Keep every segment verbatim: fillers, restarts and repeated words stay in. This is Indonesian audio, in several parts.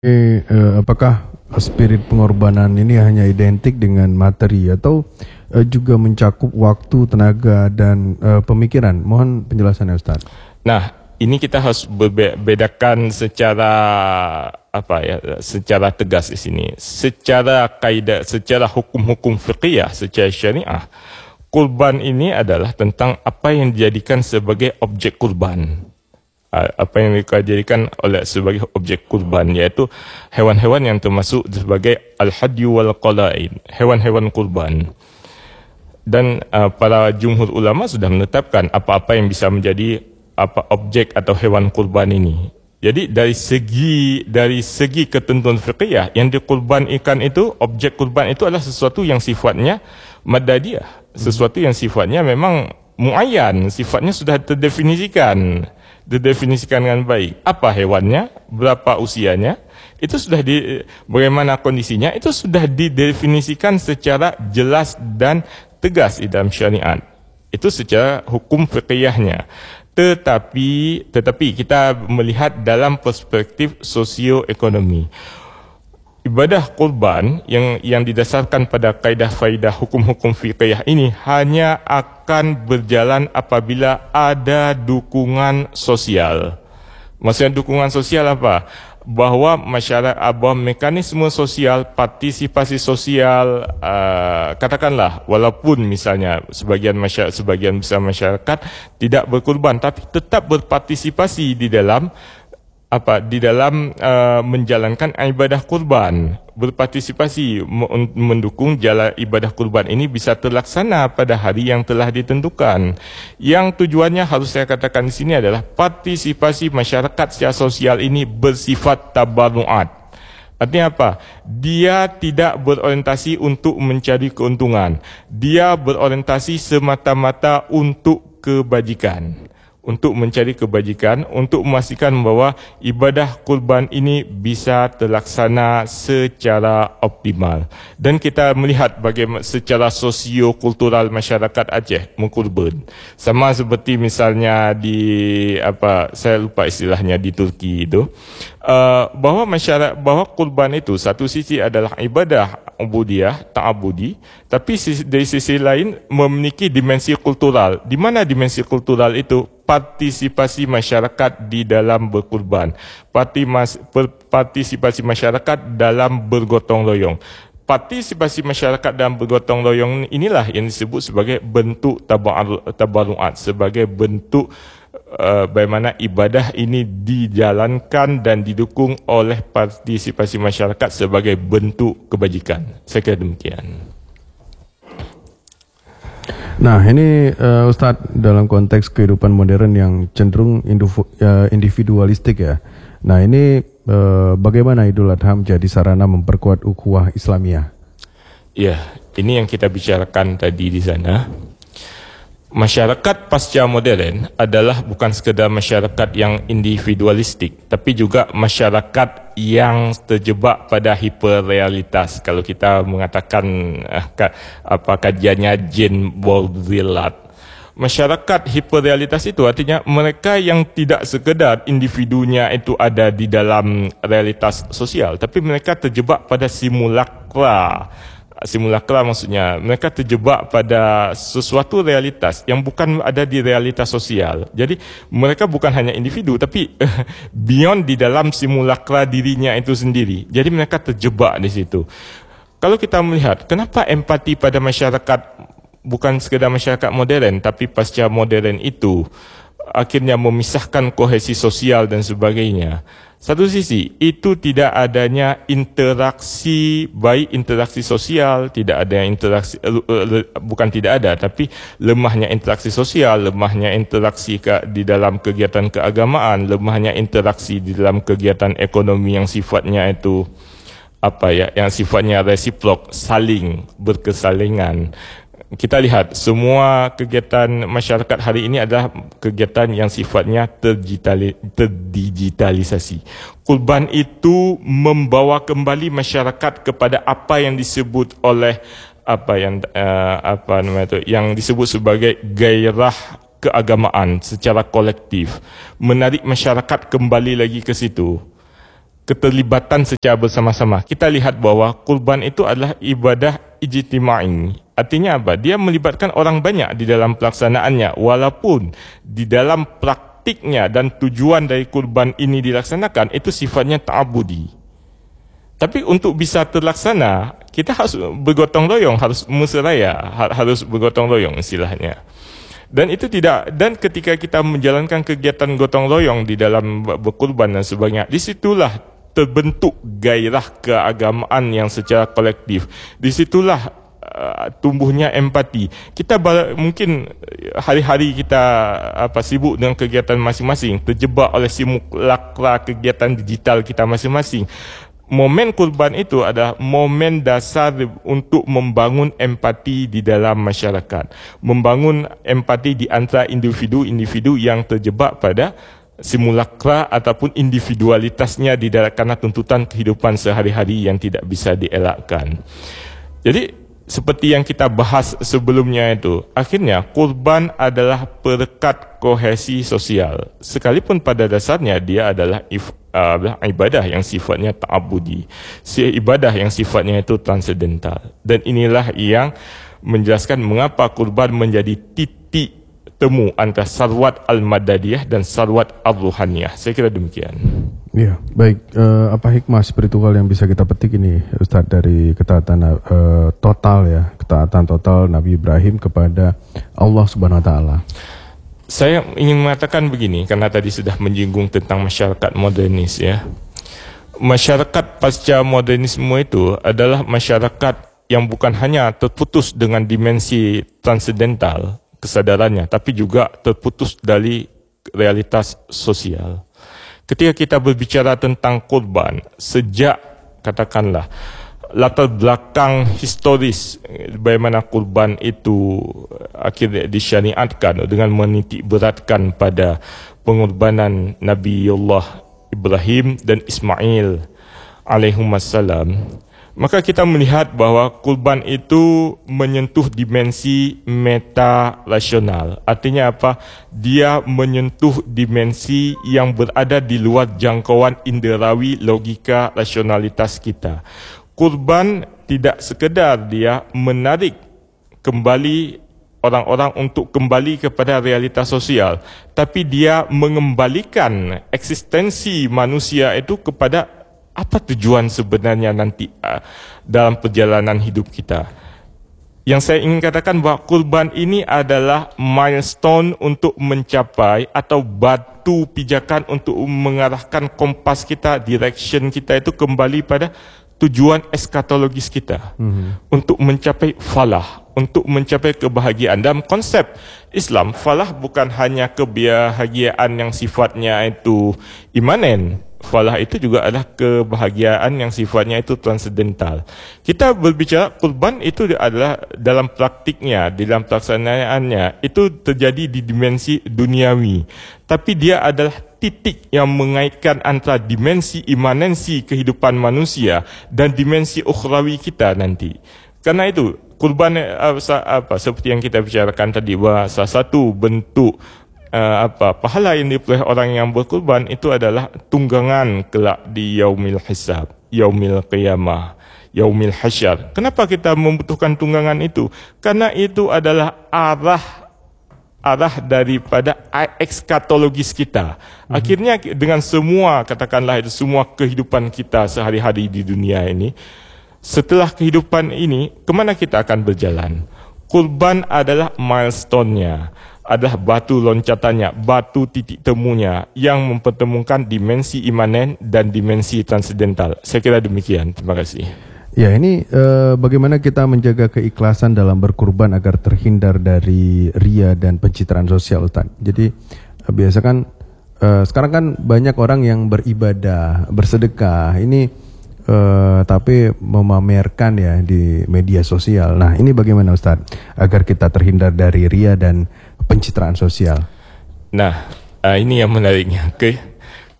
Eh, eh, apakah spirit pengorbanan ini hanya identik dengan materi atau eh, juga mencakup waktu, tenaga, dan eh, pemikiran? Mohon penjelasannya, Ustaz. Nah, ini kita harus bedakan secara apa ya, secara tegas di sini. Secara kaidah, secara hukum-hukum fiqhiyah, secara syariah, kurban ini adalah tentang apa yang dijadikan sebagai objek kurban. Apa yang dijadikan oleh sebagai objek kurban, yaitu hewan-hewan yang termasuk sebagai al-hadyu wal qala'id, hewan-hewan kurban. Dan uh, para jumhur ulama sudah menetapkan apa-apa yang bisa menjadi apa objek atau hewan kurban ini. Jadi dari segi dari segi ketentuan fiqhiyah, yang dikurbankan itu, objek kurban itu adalah sesuatu yang sifatnya madadiyah, sesuatu yang sifatnya memang muayyan, sifatnya sudah terdefinisikan. Didefinisikan dengan baik. Apa hewannya, berapa usianya, itu sudah di, bagaimana kondisinya, itu sudah didefinisikan secara jelas dan tegas di dalam syariat. Itu secara hukum fiqhiyahnya. Tetapi, tetapi kita melihat dalam perspektif sosioekonomi. Ibadah kurban yang yang didasarkan pada kaidah-kaidah hukum-hukum fiqhiyah ini hanya akan berjalan apabila ada dukungan sosial. Maksudnya dukungan sosial apa? Bahwa masyarakat, bahwa mekanisme sosial, partisipasi sosial, uh, katakanlah walaupun misalnya sebagian masyarakat, sebagian besar masyarakat tidak berkurban, tapi tetap berpartisipasi di dalam apa di dalam uh, menjalankan ibadah kurban, berpartisipasi mendukung jalan ibadah kurban ini bisa terlaksana pada hari yang telah ditentukan. Yang tujuannya harus saya katakan di sini adalah partisipasi masyarakat secara sosial ini bersifat tabarruat. Artinya apa? Dia tidak berorientasi untuk mencari keuntungan. Dia berorientasi semata-mata untuk kebajikan. Untuk mencari kebajikan, untuk memastikan bahwa ibadah kurban ini bisa terlaksana secara optimal. Dan kita melihat bagaimana secara sosio-kultural masyarakat Aceh mengkurban. Sama seperti misalnya di apa saya lupa istilahnya di Turki itu, uh, bahwa masyarakat bahwa kurban itu satu sisi adalah ibadah ubudiyah, ta'abudi, tapi dari sisi lain memiliki dimensi kultural. Di mana dimensi kultural itu? Partisipasi masyarakat di dalam berkurban, partisipasi masyarakat dalam bergotong royong. Partisipasi masyarakat dalam bergotong royong inilah yang disebut sebagai bentuk tabarruat, sebagai bentuk uh, bagaimana ibadah ini dijalankan dan didukung oleh partisipasi masyarakat sebagai bentuk kebajikan. Saya kira demikian. Nah, ini uh, Ustadz, dalam konteks kehidupan modern yang cenderung individualistik ya. Nah, ini uh, bagaimana Idul Adha menjadi sarana memperkuat ukhuwah Islamiyah? Ya, ini yang kita bicarakan tadi di sana. Masyarakat pasca modern adalah bukan sekedar masyarakat yang individualistik, tapi juga masyarakat yang terjebak pada hiperrealitas. Kalau kita mengatakan apa kajiannya Jean Baudrillard, masyarakat hiperrealitas itu artinya mereka yang tidak sekedar individunya itu ada di dalam realitas sosial, tapi mereka terjebak pada simulakra. Simulakra maksudnya mereka terjebak pada sesuatu realitas yang bukan ada di realitas sosial. Jadi mereka bukan hanya individu, tapi beyond di dalam simulakra dirinya itu sendiri. Jadi mereka terjebak di situ. Kalau kita melihat kenapa empati pada masyarakat, bukan sekedar masyarakat modern, tapi pasca modern itu akhirnya memisahkan kohesi sosial dan sebagainya. Satu sisi, itu tidak adanya interaksi, baik interaksi sosial, tidak ada interaksi, bukan tidak ada, tapi lemahnya interaksi sosial, lemahnya interaksi ke, di dalam kegiatan keagamaan, lemahnya interaksi di dalam kegiatan ekonomi yang sifatnya itu, apa ya, yang sifatnya resiprok, saling, berkesalingan. Kita lihat semua kegiatan masyarakat hari ini adalah kegiatan yang sifatnya terdigitalisasi. Kurban itu membawa kembali masyarakat kepada apa yang disebut oleh apa yang uh, apa namanya itu yang disebut sebagai gairah keagamaan secara kolektif, menarik masyarakat kembali lagi ke situ. keterlibatan secara bersama-sama. Kita lihat bahwa kurban itu adalah ibadah ijtima'i. Artinya apa? Dia melibatkan orang banyak di dalam pelaksanaannya, walaupun di dalam praktiknya dan tujuan dari kurban ini dilaksanakan itu sifatnya ta'abudi. Tapi untuk bisa terlaksana, kita harus bergotong royong, harus musyraya, harus bergotong royong istilahnya. Dan itu tidak, dan ketika kita menjalankan kegiatan gotong royong di dalam berkurban dan sebagainya, disitulah terbentuk gairah keagamaan yang secara kolektif. Disitulah uh, tumbuhnya empati. Kita bar, mungkin hari-hari kita apa sibuk dengan kegiatan masing-masing, terjebak oleh simulakra kegiatan digital kita masing-masing. Momen kurban itu adalah momen dasar untuk membangun empati di dalam masyarakat. Membangun empati di antara individu-individu yang terjebak pada simulakra ataupun individualitasnya di dalam karena tuntutan kehidupan sehari-hari yang tidak bisa dielakkan. Jadi seperti yang kita bahas sebelumnya itu, akhirnya kurban adalah perekat kohesi sosial. Sekalipun pada dasarnya dia adalah if, uh, ibadah yang sifatnya ta'abudi, ibadah yang sifatnya itu transendental. Dan inilah yang menjelaskan mengapa kurban menjadi titik temu antara sarwat al-madadiyah dan sarwat al-ruhaniyah. Saya kira demikian. Ya, baik. Uh, apa hikmah spiritual yang bisa kita petik ini, Ustadz, dari ketaatan uh, total ya, ketaatan total Nabi Ibrahim kepada Allah Subhanahu Wa Taala? Saya ingin mengatakan begini, karena tadi sudah menyinggung tentang masyarakat modernis ya. Masyarakat pasca modernisme itu adalah masyarakat yang bukan hanya terputus dengan dimensi transendental kesadarannya, tapi juga terputus dari realitas sosial. Ketika kita berbicara tentang kurban, sejak katakanlah latar belakang historis bagaimana kurban itu akhirnya disyariatkan dengan menitik beratkan pada pengorbanan Nabiullah Ibrahim dan Ismail alaihissalam, maka kita melihat bahwa kurban itu menyentuh dimensi meta-rasional. Artinya apa? Dia menyentuh dimensi yang berada di luar jangkauan inderawi logika rasionalitas kita. Kurban tidak sekedar dia menarik kembali orang-orang untuk kembali kepada realitas sosial, tapi dia mengembalikan eksistensi manusia itu kepada apa tujuan sebenarnya nanti uh, dalam perjalanan hidup kita. Yang saya ingin katakan bahawa kurban ini adalah milestone untuk mencapai atau batu pijakan untuk mengarahkan kompas kita, direction kita itu kembali pada tujuan eskatologis kita, mm-hmm. untuk mencapai falah, untuk mencapai kebahagiaan. Dalam konsep Islam, falah bukan hanya kebahagiaan yang sifatnya itu imanen. Falah itu juga adalah kebahagiaan yang sifatnya itu transendental. Kita berbicara kurban itu adalah dalam praktiknya, dalam pelaksanaannya itu terjadi di dimensi duniawi. Tapi dia adalah titik yang mengaitkan antara dimensi imanensi kehidupan manusia dan dimensi ukhrawi kita nanti. Karena itu kurban apa seperti yang kita bicarakan tadi, bahwa salah satu bentuk Uh, apa pahala yang diperoleh orang yang berkurban itu adalah tunggangan kelak di yaumil hisab, yaumil qiyamah, yaumil hasyar. Kenapa kita membutuhkan tunggangan itu? Karena itu adalah arah arah daripada ekskatologis kita. Mm-hmm. Akhirnya dengan semua, katakanlah itu semua kehidupan kita sehari-hari di dunia ini, setelah kehidupan ini kemana kita akan berjalan? Kurban adalah milestone-nya, adalah batu loncatannya, batu titik temunya yang mempertemukan dimensi imanen dan dimensi transendental. Saya kira demikian. Terima kasih. Ya, ini eh, bagaimana kita menjaga keikhlasan dalam berkurban agar terhindar dari ria dan pencitraan sosial, Ustaz. Jadi eh, biasa kan eh, sekarang kan banyak orang yang beribadah, bersedekah. Ini Uh, tapi memamerkan ya di media sosial. Nah, ini bagaimana Ustaz agar kita terhindar dari ria dan pencitraan sosial? Nah, uh, ini yang menariknya. Ke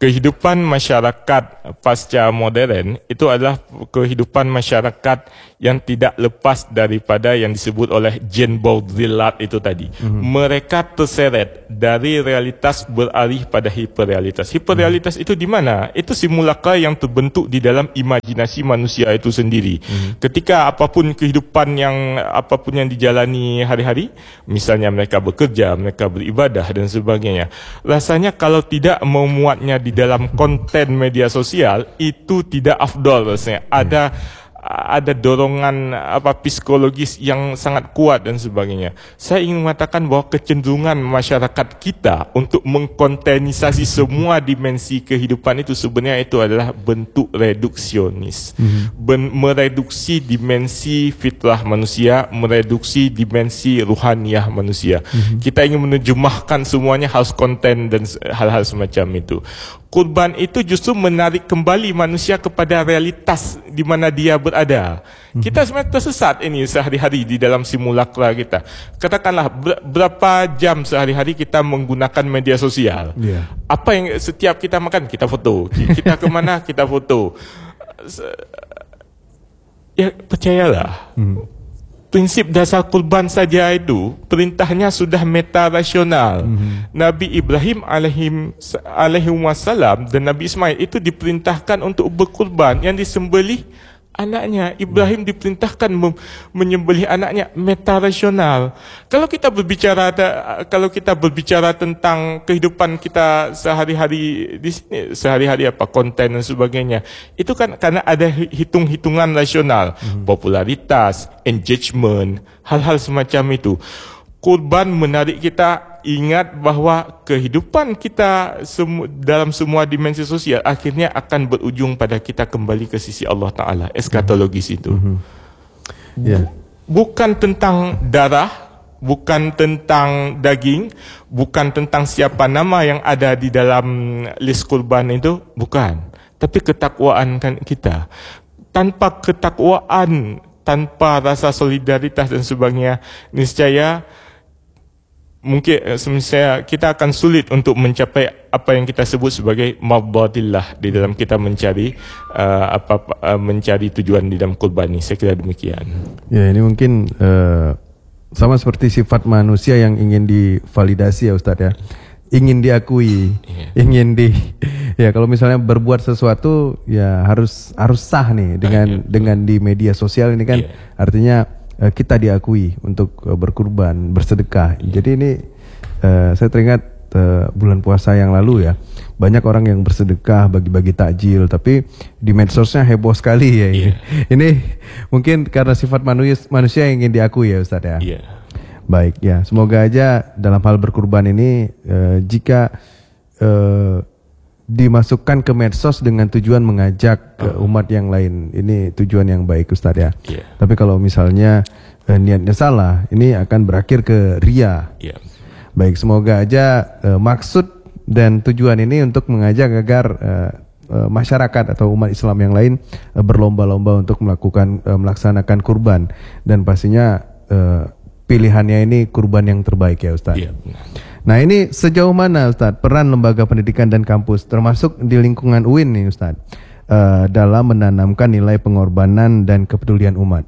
kehidupan masyarakat pasca modern itu adalah kehidupan masyarakat yang tidak lepas daripada yang disebut oleh Jean Baudrillard itu tadi. Mm-hmm. Mereka terseret dari realitas beralih pada hiperrealitas. Hiperrealitas mm-hmm. itu di mana? Itu simulakra yang terbentuk di dalam imajinasi manusia itu sendiri. Mm-hmm. Ketika apapun kehidupan yang apapun yang dijalani hari-hari, misalnya mereka bekerja, mereka beribadah dan sebagainya. Rasanya kalau tidak memuatnya di dalam konten media sosial itu tidak afdol rasanya. Ada ada dorongan apa psikologis yang sangat kuat dan sebagainya. Saya ingin mengatakan bahwa kecenderungan masyarakat kita untuk mengkontenisasi semua dimensi kehidupan itu sebenarnya itu adalah bentuk reduksionis. Mm-hmm. Ben- mereduksi dimensi fitrah manusia, mereduksi dimensi ruhaniah manusia. Mm-hmm. Kita ingin menerjemahkan semuanya harus konten dan hal-hal semacam itu. Kurban itu justru menarik kembali manusia kepada realitas di mana dia berada. Mm-hmm. Kita sebenarnya tersesat ini sehari-hari di dalam simulakra kita. Katakanlah ber- berapa jam sehari-hari kita menggunakan media sosial. Yeah. Apa yang setiap kita makan, kita foto. Kita kemana, kita foto. Ya percayalah. Mm. Prinsip dasar kurban saja itu perintahnya sudah meta rasional. Mm-hmm. Nabi Ibrahim alaihim alaihi wasallam dan Nabi Ismail itu diperintahkan untuk berkurban, yang disembelih anaknya. Ibrahim diperintahkan mem- menyembelih anaknya, meta rasional. Kalau kita berbicara kalau kita berbicara tentang kehidupan kita sehari-hari di sini, sehari-hari apa konten dan sebagainya, itu kan karena ada hitung-hitungan rasional, hmm. popularitas, engagement, hal-hal semacam itu. Kurban menarik kita ingat bahawa kehidupan kita semu- dalam semua dimensi sosial akhirnya akan berujung pada kita kembali ke sisi Allah Ta'ala. Eskatologis itu. Mm-hmm. Yeah. Bukan tentang darah, bukan tentang daging, bukan tentang siapa nama yang ada di dalam list kurban itu, bukan. Tapi ketakwaan kan kita. Tanpa ketakwaan, tanpa rasa solidaritas dan sebagainya, niscaya mungkin semisal kita akan sulit untuk mencapai apa yang kita sebut sebagai mardhatillah di dalam kita mencari uh, apa uh, mencari tujuan di dalam kurban ini. Saya kira demikian. Ya, ini mungkin uh, sama seperti sifat manusia yang ingin divalidasi ya Ustaz ya. Ingin diakui, yeah. ingin di ya kalau misalnya berbuat sesuatu ya harus harus sah nih dengan uh, yeah. dengan di media sosial ini kan yeah. artinya kita diakui untuk uh, berkurban, bersedekah. Jadi ini uh, saya teringat uh, bulan puasa yang lalu ya, banyak orang yang bersedekah, bagi-bagi takjil, tapi di medsosnya heboh sekali ya ini. Yeah. Ini mungkin karena sifat manusia, manusia yang ingin diakui ya Ustaz ya. Yeah. Baik ya, semoga aja dalam hal berkurban ini uh, jika uh, dimasukkan ke medsos dengan tujuan mengajak ke umat yang lain. Ini tujuan yang baik Ustaz ya. Yeah. Tapi kalau misalnya eh, niatnya salah, ini akan berakhir ke ria. Yeah. Baik, semoga aja eh, maksud dan tujuan ini untuk mengajak agar eh, eh, masyarakat atau umat Islam yang lain eh, berlomba-lomba untuk melakukan eh, melaksanakan kurban, dan pastinya eh, pilihannya ini kurban yang terbaik ya Ustaz. Yeah. Nah ini sejauh mana Ustadz peran lembaga pendidikan dan kampus termasuk di lingkungan U I N nih Ustadz uh, dalam menanamkan nilai pengorbanan dan kepedulian umat?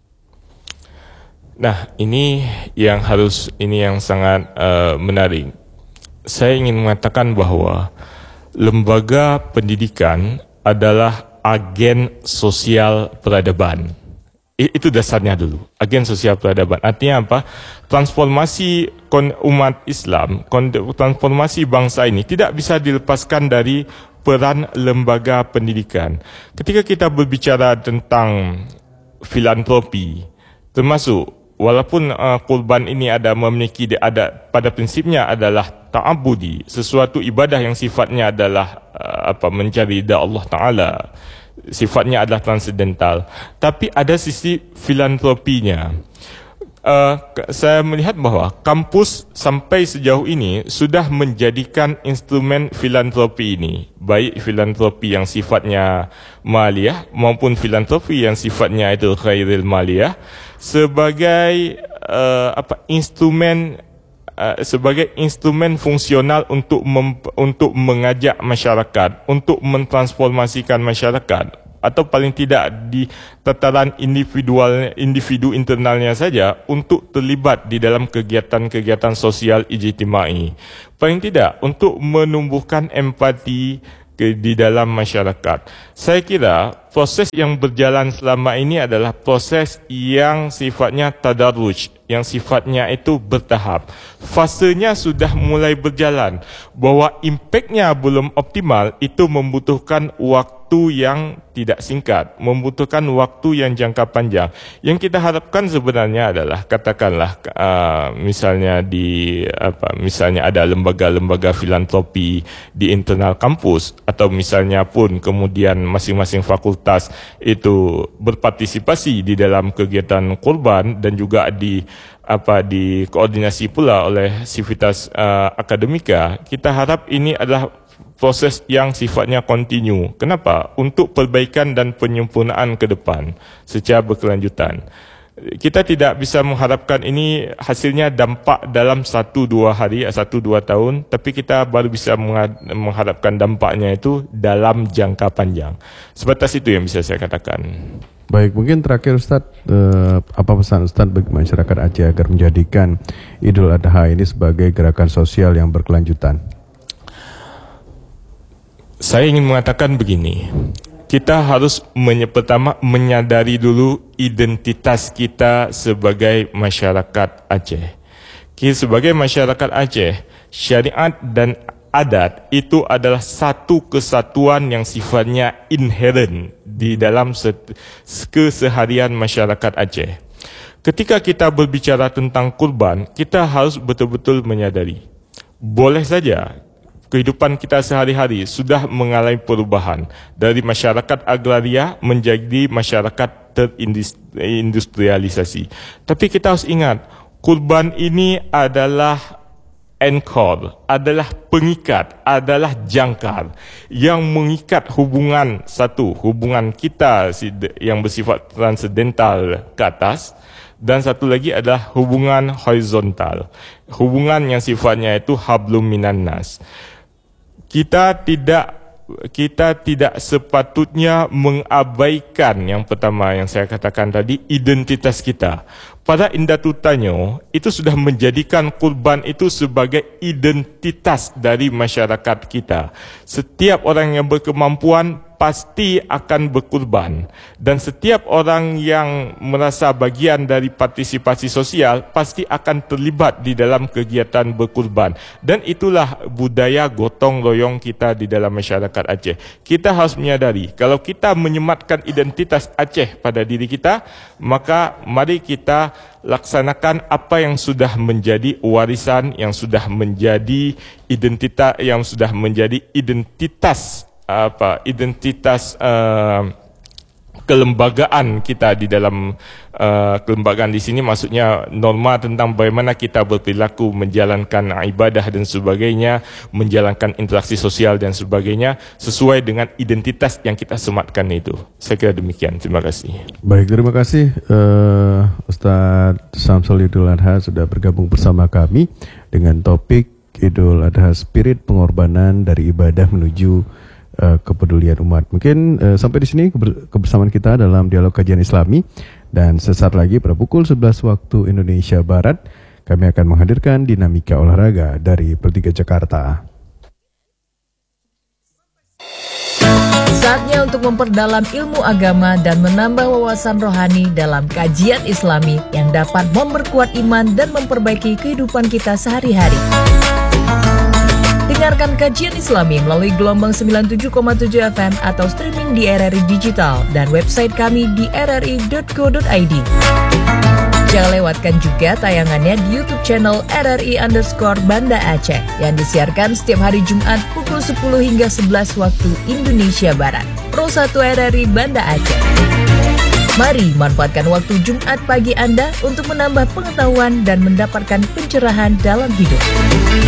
Nah ini yang harus ini yang sangat uh, menarik. Saya ingin mengatakan bahwa lembaga pendidikan adalah agen sosial peradaban. Itu dasarnya dulu, agen sosial peradaban. Artinya apa? Transformasi umat Islam, transformasi bangsa ini tidak bisa dilepaskan dari peran lembaga pendidikan. Ketika kita berbicara tentang filantropi, termasuk walaupun uh, kurban ini ada memiliki ada pada prinsipnya adalah ta'abudi, sesuatu ibadah yang sifatnya adalah uh, apa mencari ridha Allah Ta'ala, sifatnya adalah transendental, tapi ada sisi filantropinya. Uh, saya melihat bahwa kampus sampai sejauh ini sudah menjadikan instrumen filantropi ini, baik filantropi yang sifatnya maliyah maupun filantropi yang sifatnya itu khairil maliyah, sebagai uh, apa instrumen uh, sebagai instrumen fungsional untuk mem, untuk mengajak masyarakat, untuk mentransformasikan masyarakat, atau paling tidak di tataran individual individu internalnya saja untuk terlibat di dalam kegiatan-kegiatan sosial ijtimai. Paling tidak untuk menumbuhkan empati ke, di dalam masyarakat. Saya kira proses yang berjalan selama ini adalah proses yang sifatnya tadarruj, yang sifatnya itu bertahap. Fasenya sudah mulai berjalan. Bahwa impaknya belum optimal, itu membutuhkan waktu yang tidak singkat, membutuhkan waktu yang jangka panjang. Yang kita harapkan sebenarnya adalah, katakanlah uh, misalnya di apa misalnya ada lembaga-lembaga filantropi di internal kampus, atau misalnya pun kemudian masing-masing fakultas itu berpartisipasi di dalam kegiatan kurban dan juga di apa di koordinasi pula oleh Civitas uh, Akademika. Kita harap ini adalah proses yang sifatnya kontinu. Kenapa? Untuk perbaikan dan penyempurnaan ke depan secara berkelanjutan. Kita tidak bisa mengharapkan ini hasilnya dampak dalam satu dua hari, satu dua tahun, tapi kita baru bisa mengharapkan dampaknya itu dalam jangka panjang. Sebatas itu yang bisa saya katakan. Baik, mungkin terakhir Ustadz, eh, apa pesan Ustadz bagi masyarakat Aceh agar menjadikan Idul Adha ini sebagai gerakan sosial yang berkelanjutan? Saya ingin mengatakan begini, kita harus menye- pertama menyadari dulu identitas kita sebagai masyarakat Aceh. Kita sebagai masyarakat Aceh, syariat dan adat itu adalah satu kesatuan yang sifatnya inherent di dalam keseharian masyarakat Aceh. Ketika kita berbicara tentang kurban, kita harus betul-betul menyadari, boleh saja kehidupan kita sehari-hari sudah mengalami perubahan dari masyarakat agraria menjadi masyarakat terindustrialisasi. Tapi kita harus ingat, kurban ini adalah anchor, adalah pengikat, adalah jangkar yang mengikat hubungan satu, hubungan kita yang bersifat transendental ke atas, dan satu lagi adalah hubungan horizontal, hubungan yang sifatnya itu hablum minan nas. Kita tidak kita tidak sepatutnya mengabaikan yang pertama yang saya katakan tadi, identitas kita. Pada indatutannya itu sudah menjadikan kurban itu sebagai identitas dari masyarakat kita. Setiap orang yang berkemampuan pasti akan berkurban, dan setiap orang yang merasa bagian dari partisipasi sosial pasti akan terlibat di dalam kegiatan berkurban. Dan itulah budaya gotong royong kita di dalam masyarakat Aceh. Kita harus menyadari, kalau kita menyematkan identitas Aceh pada diri kita, maka mari kita laksanakan apa yang sudah menjadi warisan, yang sudah menjadi identitas, yang sudah menjadi identitas apa identitas uh, kelembagaan kita di dalam uh, kelembagaan di sini, maksudnya norma tentang bagaimana kita berperilaku, menjalankan ibadah dan sebagainya, menjalankan interaksi sosial dan sebagainya sesuai dengan identitas yang kita sematkan itu. Saya kira demikian. Terima kasih. Baik, terima kasih uh, Ustadz Syamsul Idul Adha sudah bergabung bersama kami dengan topik Idul Adha, spirit pengorbanan dari ibadah menuju Uh, kepedulian umat. Mungkin uh, sampai di sini keber- kebersamaan kita dalam dialog kajian Islami, dan sesaat lagi pada pukul sebelas waktu Indonesia Barat kami akan menghadirkan dinamika olahraga dari Pertiga Jakarta. Saatnya untuk memperdalam ilmu agama dan menambah wawasan rohani dalam kajian Islami yang dapat memperkuat iman dan memperbaiki kehidupan kita sehari-hari. Dengarkan kajian Islami melalui gelombang sembilan puluh tujuh koma tujuh F M atau streaming di R R I Digital dan website kami di r r i dot co dot i d. Jangan lewatkan juga tayangannya di YouTube channel R R I underscore Banda Aceh yang disiarkan setiap hari Jumat pukul sepuluh hingga sebelas waktu Indonesia Barat. Pro satu R R I Banda Aceh. Mari manfaatkan waktu Jumat pagi Anda untuk menambah pengetahuan dan mendapatkan pencerahan dalam hidup.